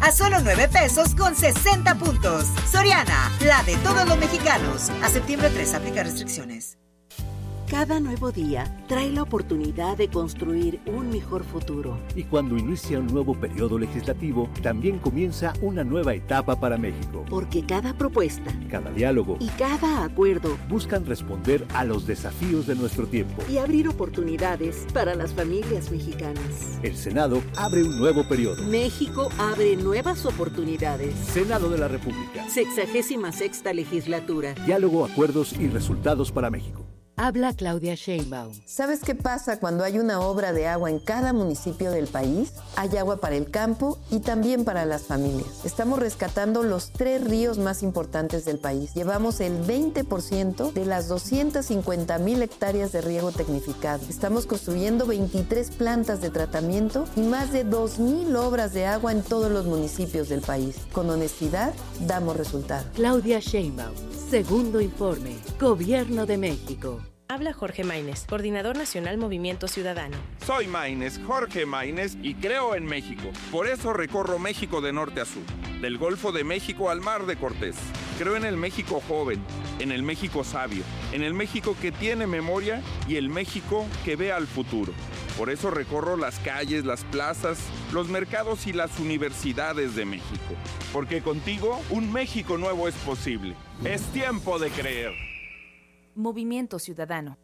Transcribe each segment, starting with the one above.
a solo 9 pesos con 60 puntos. Soriana, la de todos los mexicanos. A septiembre 3, aplica restricciones. Cada nuevo día trae la oportunidad de construir un mejor futuro. Y cuando inicia un nuevo periodo legislativo, también comienza una nueva etapa para México. Porque cada propuesta, cada diálogo y cada acuerdo buscan responder a los desafíos de nuestro tiempo y abrir oportunidades para las familias mexicanas. El Senado abre un nuevo periodo. México abre nuevas oportunidades. Senado de la República. 66ª legislatura. Diálogo, acuerdos y resultados para México. Habla Claudia Sheinbaum. ¿Sabes qué pasa cuando hay una obra de agua en cada municipio del país? Hay agua para el campo y también para las familias. Estamos rescatando los 3 ríos más importantes del país. Llevamos el 20% de las 250,000 hectáreas de riego tecnificado. Estamos construyendo 23 plantas de tratamiento y más de 2,000 obras de agua en todos los municipios del país. Con honestidad, damos resultados. Claudia Sheinbaum, segundo informe, Gobierno de México. Habla Jorge Maínez, Coordinador Nacional Movimiento Ciudadano. Soy Maínez, Jorge Maínez, y creo en México. Por eso recorro México de norte a sur, del Golfo de México al Mar de Cortés. Creo en el México joven, en el México sabio, en el México que tiene memoria y el México que ve al futuro. Por eso recorro las calles, las plazas, los mercados y las universidades de México. Porque contigo, un México nuevo es posible. Es tiempo de creer. Movimiento Ciudadano.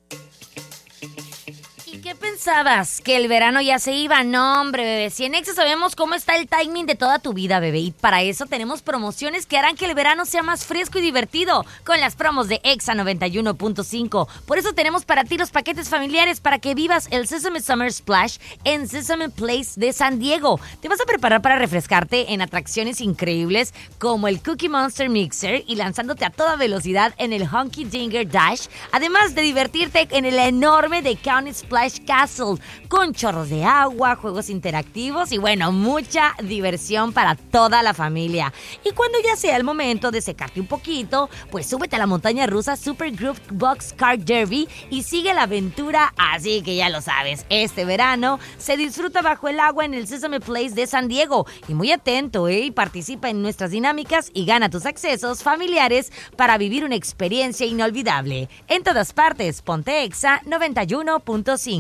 ¿Y qué pensabas? ¿Que el verano ya se iba? No, hombre, bebé. Si en Exa sabemos cómo está el timing de toda tu vida, bebé. Y para eso tenemos promociones que harán que el verano sea más fresco y divertido. Con las promos de Exa 91.5. Por eso tenemos para ti los paquetes familiares para que vivas el Sesame Summer Splash en Sesame Place de San Diego. Te vas a preparar para refrescarte en atracciones increíbles como el Cookie Monster Mixer y lanzándote a toda velocidad en el Honky Dinger Dash. Además de divertirte en el enorme The County Splash Castle con chorros de agua, juegos interactivos y bueno, mucha diversión para toda la familia. Y cuando ya sea el momento de secarte un poquito, pues súbete a la montaña rusa Super Group Box Car Derby y sigue la aventura. Así que ya lo sabes, este verano se disfruta bajo el agua en el Sesame Place de San Diego. Y muy atento, y participa en nuestras dinámicas y gana tus accesos familiares para vivir una experiencia inolvidable. En todas partes, ponte Exa 91.5.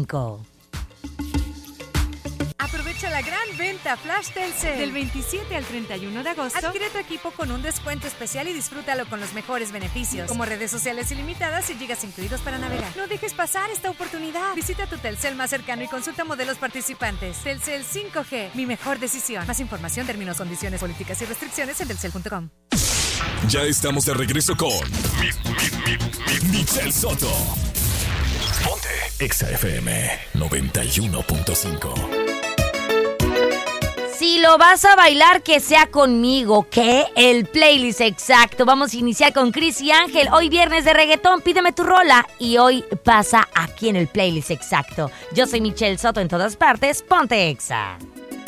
Aprovecha la gran venta Flash Telcel del 27 al 31 de agosto. Adquiere tu equipo con un descuento especial y disfrútalo con los mejores beneficios, como redes sociales ilimitadas y gigas incluidos para navegar. No dejes pasar esta oportunidad. Visita tu Telcel más cercano y consulta modelos participantes. Telcel 5G, mi mejor decisión. Más información, términos, condiciones, políticas y restricciones en telcel.com. Ya estamos de regreso con Michelle Soto. Ponte Exa FM 91.5. Si lo vas a bailar, que sea conmigo, ¿qué? El playlist exacto. Vamos a iniciar con Chris y Ángel. Hoy viernes de reggaetón, pídeme tu rola. Y hoy pasa aquí en el playlist exacto. Yo soy Michelle Soto en todas partes. Ponte Exa.